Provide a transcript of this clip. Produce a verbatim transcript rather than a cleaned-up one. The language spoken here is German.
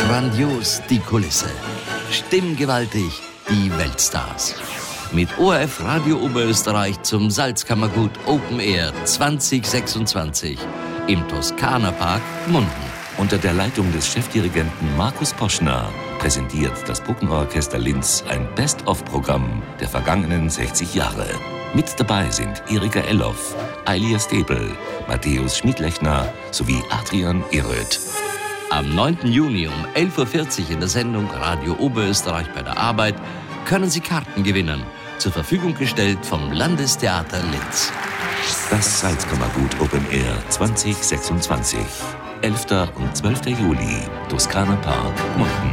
Grandios die Kulisse. Stimmgewaltig die Weltstars. Mit O R F Radio Oberösterreich zum Salzkammergut Open Air zwanzig sechsundzwanzig im Toskana-Park Gmunden. Unter der Leitung des Chefdirigenten Markus Poschner präsentiert das Brucknerorchester Linz ein Best-of-Programm der vergangenen sechzig Jahre. Mit dabei sind Erika Elloff, Eilia Stebel, Matthäus Schmidlechner sowie Adrian Eröth. Am neunten Juni um elf Uhr vierzig in der Sendung Radio Oberösterreich bei der Arbeit können Sie Karten gewinnen. Zur Verfügung gestellt vom Landestheater Linz. Das Salzkammergut Open Air zwanzig sechsundzwanzig. elfter und zwölfter Juli, Toskana Park, Gmunden.